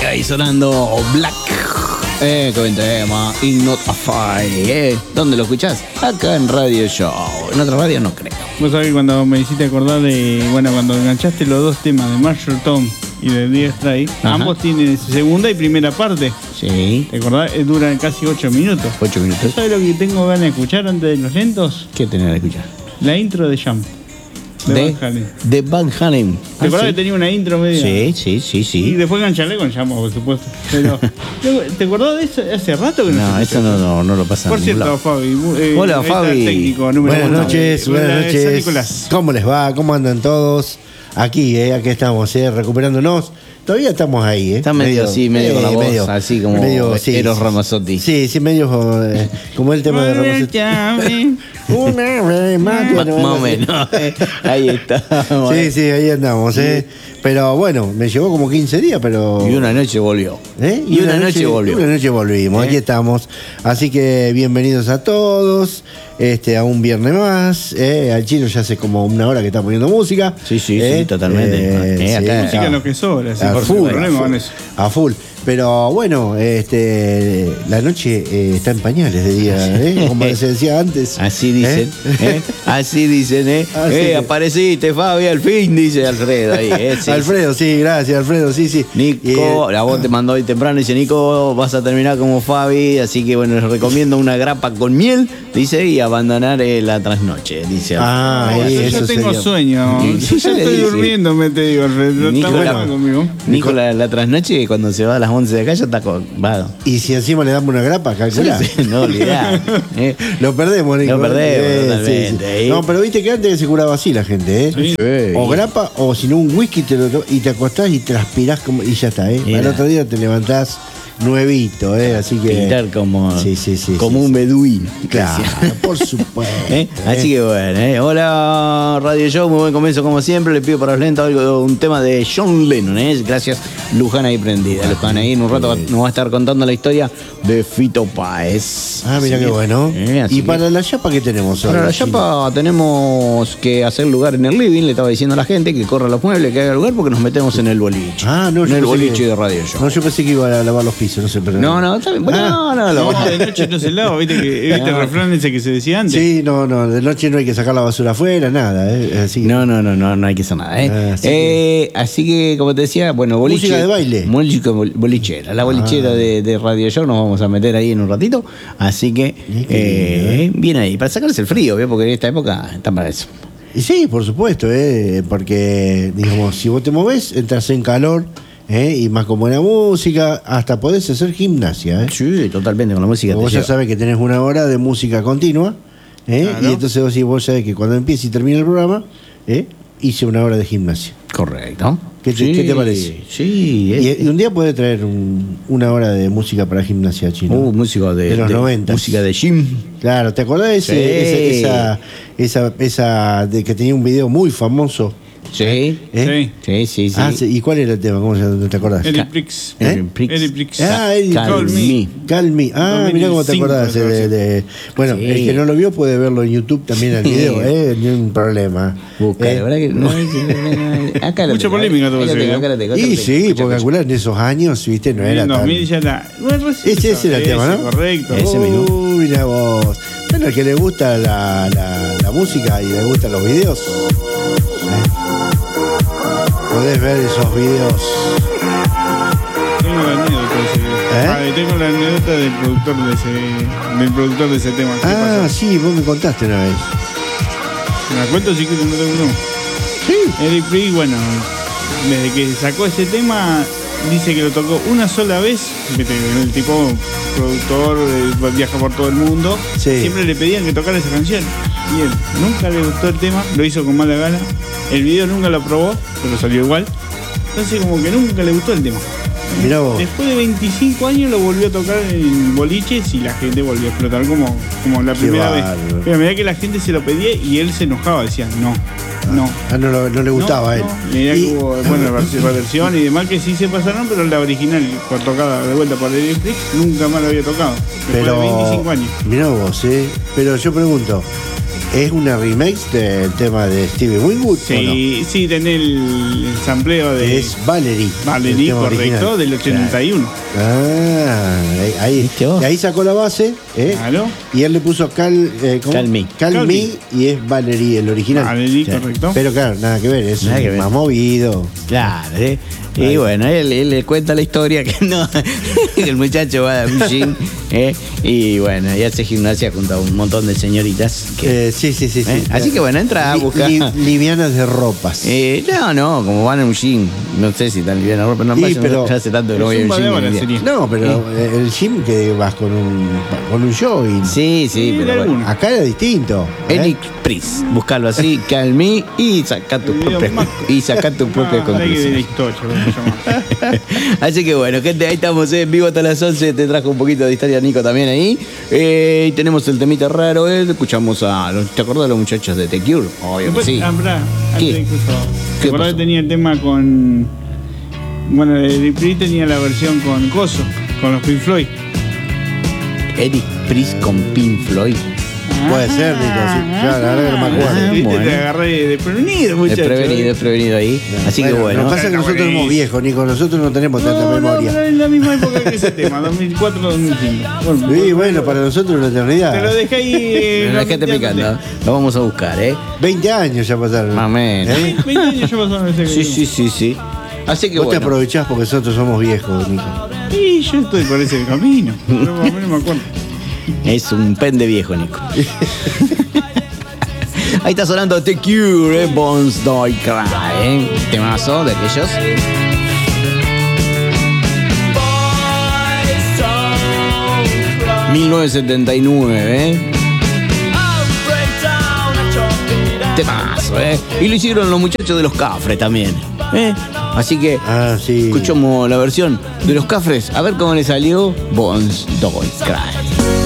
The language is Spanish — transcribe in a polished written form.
ahí sonando Black. Con tema In Not a Fire. ¿Dónde lo escuchás? Acá en Radio Show. En otra radio no creo. Vos sabés que cuando me hiciste acordar de, bueno, cuando enganchaste los dos temas de Marshall Tom y de Dire Straits, ambos tienen segunda y primera parte. Sí. ¿Te acordás? Duran casi 8 minutos. 8 minutos. ¿Sabes lo que tengo ganas de escuchar antes de los lentos? ¿Qué tenés que escuchar? La intro de Jump. De Van Halen. ¿Te acordás que tenía una intro medio? Sí. Y después engancharle con Jump, por supuesto. Pero, ¿te acordás de eso? Hace rato que no eso no lo pasa. Por cierto, Fabi. Hola, Fabi. Técnico, buenas noches. Nicolás. ¿Cómo les va? ¿Cómo andan todos? Aquí estamos, recuperándonos. Todavía estamos ahí, Está medio con la voz, así como Eros Ramazzotti. Sí, medio como el tema de Ramazzotti. Más o menos. Ahí está. Sí, ahí andamos, Pero bueno, me llevó como 15 días, pero... Y una noche volvió. Y una noche volvimos, aquí estamos. Así que bienvenidos a todos, a un viernes más. Al Chino ya hace como una hora que está poniendo música. Sí, totalmente. Acá, música es lo que sobra, a full. Pero bueno, la noche está en pañales de día, como se decía antes. Así dicen, Así dicen, Apareciste, Fabi, al fin, dice Alfredo ahí. Sí. Alfredo, sí, gracias, Alfredo, sí. Nico, la voz te mandó hoy temprano, dice, Nico, vas a terminar como Fabi, así que bueno, les recomiendo una grapa con miel, dice, y abandonar la trasnoche, dice. Yo tengo sueño. Sí, ya estoy durmiéndome, te digo, Alfredo. Nico, la trasnoche, cuando se va a las 11 de acá, ya está acabado. Y si encima le damos una grapa, calculá. No, olvidá. Lo perdemos, Nico. Lo perdemos, totalmente. Sí. No, pero viste que antes se curaba así la gente, Sí. O grapa, o si no, un whisky y te acostás y transpirás y ya está, Al otro día te levantás nuevito, así que... Pintar como, sí, como un beduíno. Claro, por supuesto. Así que bueno, hola Radio Show, muy buen comienzo como siempre. Le pido para los lentos un tema de John Lennon, Gracias, Luján ahí prendida. Luján ahí en un rato nos va a estar contando la historia de Fito Páez. Mira qué bueno. Y para la chapa, ¿qué tenemos hoy? Para la chapa tenemos que hacer lugar en el living. Le estaba diciendo a la gente que corra los muebles, que haga lugar, porque nos metemos en el boliche. No, en el boliche de Radio Show. No, yo pensé que iba a lavar los pisos, no sé, pero... No, está bien. Bueno, de noche no se lava, ¿viste el refrán ese que se decía antes? Sí, no, de noche no hay que sacar la basura afuera, nada, Así que... No hay que hacer nada, Así que, como te decía, bueno, boliche. Música de baile. Música bolichera. La bolichera de Radio Show nos vamos a meter ahí en un ratito. Así que, bien ahí, para sacarse el frío, porque en esta época está para eso. Y sí, por supuesto, porque, digamos, si vos te movés, entras en calor. Y más con buena música, hasta podés hacer gimnasia. Sí, totalmente, con la música. Vos ya sabés que tenés una hora de música continua, Claro. Y entonces vos sabés que cuando empiece y termine el programa, hice una hora de gimnasia. Correcto. ¿Qué te parece? Sí. Y un día puede traer una hora de música para gimnasia, Chino. Música de los 90. Música de gym. Claro, ¿te acordás de esa de que tenía un video muy famoso? Sí. Sí. ¿Y cuál era el tema? ¿Cómo te acordás? Eddie Prix. Call Me. Mirá cómo te acordás. Bueno, el que no lo vio puede verlo en YouTube también el video, no hay un problema. Acá mucha polémica todo eso. Y sí, porque calcular en esos años, viste, no era en 2000 ya la... Ese era el tema, ¿no? Correcto. Ese mismo. Mira vos. Bueno, al que le gusta la música y le gustan los videos, podés ver esos videos. Tengo la anécdota tengo la anécdota del productor de ese tema. Sí, vos me contaste una vez. ¿Me la cuento si quieres? No tengo uno. Sí. Eddie Prix, bueno, desde que sacó ese tema, dice que lo tocó una sola vez. El tipo productor, viaja por todo el mundo. Sí. Siempre le pedían que tocara esa canción. Y él nunca le gustó el tema, lo hizo con mala gana. El video nunca lo aprobó, pero salió igual. Entonces como que nunca le gustó el tema. Mirá vos. Después de 25 años lo volvió a tocar en boliches y la gente volvió a explotar como la primera vez. Pero mirá que la gente se lo pedía y él se enojaba, decía no. No le gustaba a él. Mirá que hubo la versión y demás que sí se pasaron, pero la original, por tocada de vuelta por Eddie Prix, nunca más lo había tocado. Después de 25 años. Mirá vos, Pero yo pregunto, ¿Es una remake del tema de Stevie Winwood? Sí, sí, tenés el sampleo de. Es Valerie. Valerie, correcto, original. del 81. Ah, ahí sacó la base, Claro. y él le puso Call Me, y es Valerie, el original. Valerie, correcto. Pero claro, nada que ver, es Nada que ver. más movido. Claro, y bueno, él le cuenta la historia que no, que el muchacho va a un gym, y bueno, y hace gimnasia junto a un montón de señoritas. Sí. Así que bueno, entra a buscar. Livianas de ropas. No, como van a un gym, no sé si tan livianas de ropa, no pasa, pero- ya hace tanto que no voy a un Zumba de gym. ahora hoy en día. sería. No, pero el gym que vas con un jogging. Sí, pero bueno. alguna. Acá era distinto. Eric Pris, buscarlo así, Call Me y saca tu propia conclusión. De la historia, vamos a llamar. Así que bueno, gente, ahí estamos en vivo hasta las 11. Te trajo un poquito de historia, Nico, también ahí. Y tenemos el temita raro, escuchamos a ¿te acordás de los muchachos de The Cure? Obvio que Después, sí. ¿Qué? ¿Qué ¿Te acordás pasó? que tenía el tema con. Bueno, el Pris tenía la versión con Coso, con los Pink Floyd. Eric Pris con Pink Floyd. Puede ser, Nico, sí. Ya, la verdad que no me acuerdo. Viste, Bueno. te agarré desprevenido, muchacho. Desprevenido ahí. Así que bueno. Lo que pasa es que nosotros somos viejos, Nico. Nosotros no tenemos tanta memoria. No, en la misma época que ese tema, 2004-2005. Sí, bueno, para nosotros es una eternidad. Te lo dejé ahí. No, déjate picando. Lo vamos a buscar, 20 años ya pasaron. Más o menos. 20 años ya pasaron ese Sí. Así que Vos te bueno. aprovechás porque nosotros somos viejos, Nico. Y yo estoy por ese camino. Pero más o menos me acuerdo. Es un pende viejo, Nico. Ahí está sonando The Cure, Bones Don't Cry, temazo de aquellos. ...1979, temazo, y lo hicieron los muchachos de los Cafres también, así que Ah, sí. escuchamos la versión de los Cafres, a ver cómo le salió Bones Don't Cry.